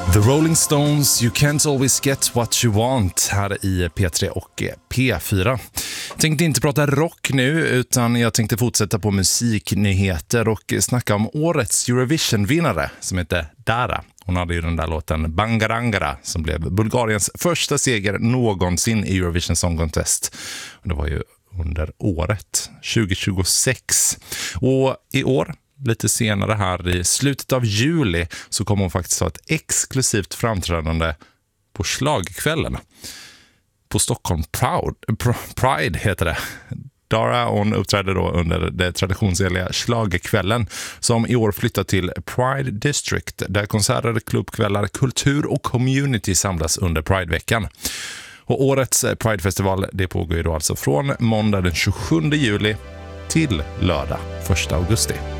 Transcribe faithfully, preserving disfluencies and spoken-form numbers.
The Rolling Stones, You Can't Always Get What You Want här i P tre och P fyra. Jag tänkte inte prata rock nu utan jag tänkte fortsätta på musiknyheter och snacka om årets Eurovision-vinnare som heter Dara. Hon hade ju den där låten Bangarangara som blev Bulgariens första seger någonsin i Eurovision Song Contest. Och det var ju under året tjugo tjugosex. Och i år, lite senare här i slutet av juli, så kommer hon faktiskt ha ett exklusivt framträdande på slagkvällen. På Stockholm Proud, Pride heter det. Dara, hon uppträdde då under det traditionsenliga slagkvällen som i år flyttar till Pride District där konserter, klubbkvällar, kultur och community samlas under Prideveckan. Och årets Pride-festival det pågår ju då alltså från måndag den tjugosjunde juli till lördag första augusti.